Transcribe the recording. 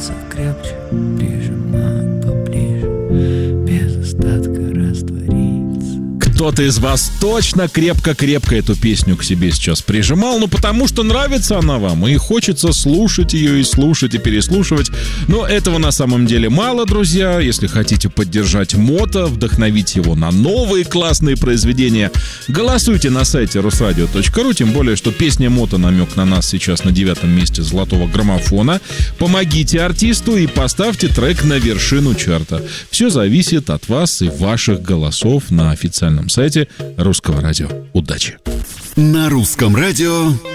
становится крепче, прижимает поближе, без остатка раствориться. Кто-то из вас точно крепко-крепко эту песню к себе сейчас прижимал, ну потому что нравится она вам, и хочется слушать ее, и слушать, и переслушивать. Но этого на самом деле мало, друзья. Если хотите поддержать Мото, вдохновить его на новые классные произведения, голосуйте на сайте rusradio.ru, тем более, что песня Мото намек на нас сейчас на 9-м месте золотого граммофона. Помогите артисту и поставьте трек на вершину чарта. Все зависит от вас и ваших голосов на официальном сайте Русского радио. Удачи! На Русском радио